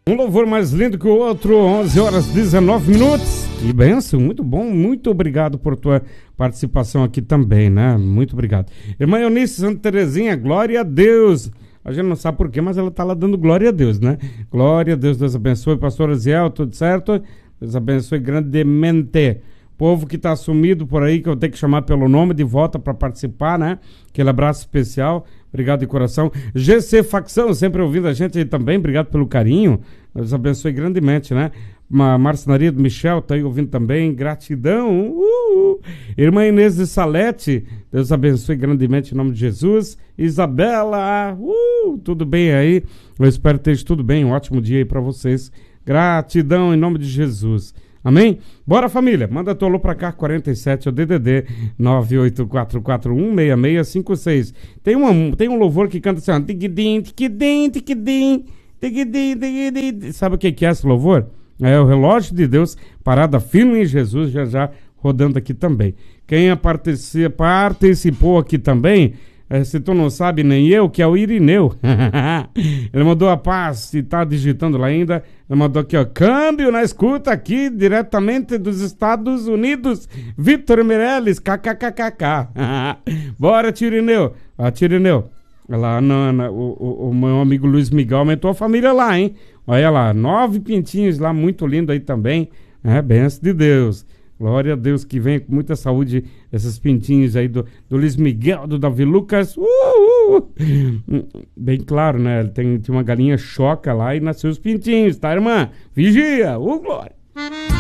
Um louvor mais lindo que o outro, 11 horas 19 minutos. Que bênção, muito bom, muito obrigado por tua participação aqui também, né? Muito obrigado. Irmã Eunice Santa Terezinha, glória a Deus. A gente não sabe porquê, mas ela tá lá dando glória a Deus, né? Glória a Deus, Deus abençoe. Pastor Aziel, tudo certo? Deus abençoe grandemente. Povo que tá sumido por aí, que eu tenho que chamar pelo nome de volta para participar, né? Aquele abraço especial. Obrigado de coração. GC Facção, sempre ouvindo a gente aí também. Obrigado pelo carinho. Deus abençoe grandemente, né? Marcenaria do Michel tá aí ouvindo também. Gratidão. Irmã Inês de Salete, Deus abençoe grandemente em nome de Jesus. Isabela, tudo bem aí? Eu espero que esteja tudo bem. Um ótimo dia aí para vocês. Gratidão em nome de Jesus. Amém? Bora, família. Manda teu alô pra cá, 47, o DDD 984416656. Tem um louvor que canta assim, ó. Tiquidim, tiquidim, tiquidim, tiquidim, tiquidim. Sabe o que é esse louvor? É o relógio de Deus, parada firme em Jesus, já rodando aqui também. Quem participou aqui também, se tu não sabe nem eu, que é o Irineu. Ele mandou a paz, se tá digitando lá ainda. Ele mandou aqui, ó, câmbio na escuta aqui, diretamente dos Estados Unidos. Vitor Meirelles, kkkk. Bora, Tirineu. Tirineu, lá o meu amigo Luiz Miguel aumentou a família lá, hein? Olha lá, 9 pintinhos lá, muito lindo aí também. Bênção de Deus. Glória a Deus, que venha com muita saúde esses pintinhos aí do Luiz Miguel, do Davi Lucas. Bem claro, né? Tinha uma galinha choca lá e nasceu os pintinhos, tá, irmã? Vigia! Glória!